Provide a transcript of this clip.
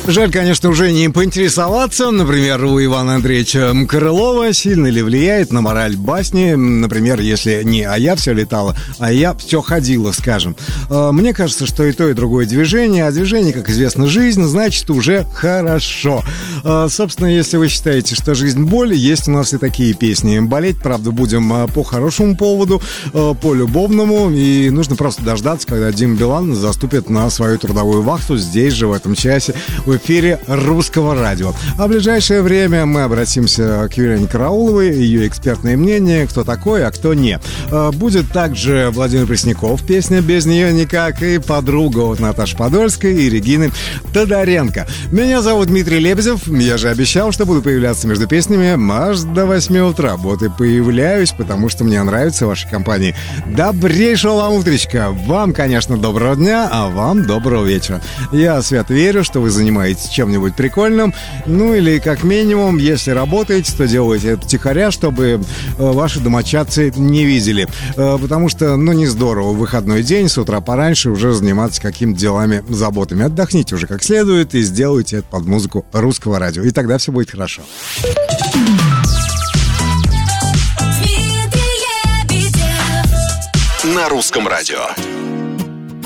Жаль, конечно, уже не поинтересоваться. Например, у Ивана Андреевича Крылова сильно ли влияет на мораль басни. Например, если не «а я все летала», а «я все ходила», скажем. Мне кажется, что и то, и другое движение. А движение, как известно, жизнь, значит, уже хорошо. Собственно, если вы считаете, что жизнь боль, есть у нас и такие песни. Болеть, правда, будем по хорошему поводу, по любовному. И нужно просто дождаться, когда Дима Билан заступит на свою трудовую вахту здесь же, в этом часе, в эфире Русского радио. А в ближайшее время мы обратимся к Юлиане Карауловой, ее экспертное мнение, кто такой, а кто не. Будет также Владимир Пресняков, песня «Без нее никак», и подруга от Наташи Подольской и Регины Тодоренко. Меня зовут Дмитрий Лебедев. Я же обещал, что буду появляться между песнями аж до 8 утра. Вот и появляюсь, потому что мне нравится ваша компания. Добрейшего вам утречка. Вам, конечно, доброго дня, а вам доброго вечера. Я свято верю, что вы занимаетесь чем-нибудь прикольным. Ну или, как минимум, если работаете, то делайте это втихаря, чтобы ваши домочадцы не видели. Потому что, не здорово в выходной день с утра пораньше уже заниматься какими-то делами, заботами. Отдохните уже как следует и сделайте это под музыку Русского радио. И тогда все будет хорошо. На Русском радио.